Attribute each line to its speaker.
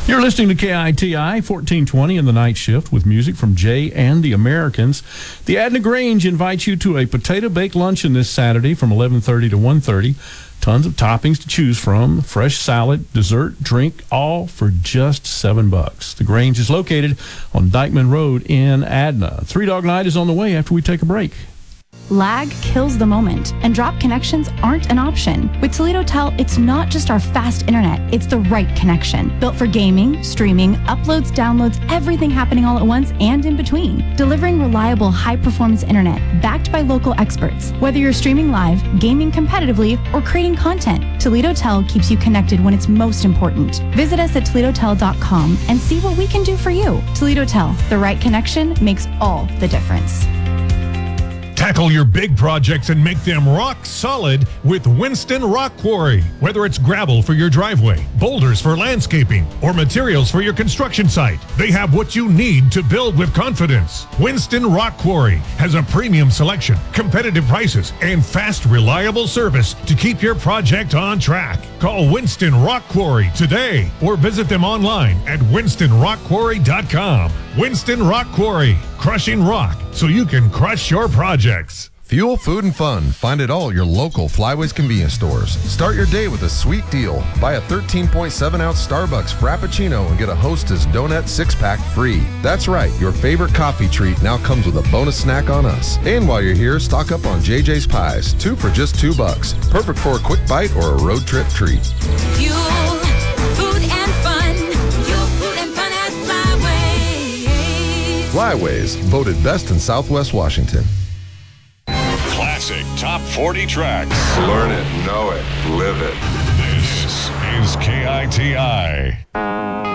Speaker 1: You're listening to KITI 1420 in the night shift with music from Jay and the Americans. The Adna Grange invites you to a potato bake luncheon this Saturday from 11:30 to 1:30. Tons of toppings to choose from, fresh salad, dessert, drink, all for just $7. The Grange is located on Dykeman Road in Adna. Three Dog Night is on the way after we take a break.
Speaker 2: Lag kills the moment, and drop connections aren't an option. With Toledo Tel, it's not just our fast internet, it's the right connection. Built for gaming, streaming, uploads, downloads, everything happening all at once and in between. Delivering reliable, high-performance internet, backed by local experts. Whether you're streaming live, gaming competitively, or creating content, Toledo Tel keeps you connected when it's most important. Visit us at ToledoTel.com and see what we can do for you. Toledo Tel, the right connection makes all the difference.
Speaker 3: Tackle your big projects and make them rock solid with Winston Rock Quarry. Whether it's gravel for your driveway, boulders for landscaping, or materials for your construction site, they have what you need to build with confidence. Winston Rock Quarry has a premium selection, competitive prices, and fast, reliable service to keep your project on track. Call Winston Rock Quarry today or visit them online at winstonrockquarry.com. Winston Rock Quarry, crushing rock so you can crush your projects.
Speaker 4: Fuel, food, and fun. Find it all at your local Flyways convenience stores. Start your day with a sweet deal. Buy a 13.7-ounce Starbucks Frappuccino and get a Hostess Donut 6-pack free. That's right, your favorite coffee treat now comes with a bonus snack on us. And while you're here, stock up on JJ's Pies, 2 for just $2. Perfect for a quick bite or a road trip treat.
Speaker 5: Fuel, food, and fun. Fuel, food, and fun at Flyways.
Speaker 4: Flyways, voted best in Southwest Washington.
Speaker 6: Classic Top 40 tracks.
Speaker 7: Learn it, know it, live it.
Speaker 6: This is KITI.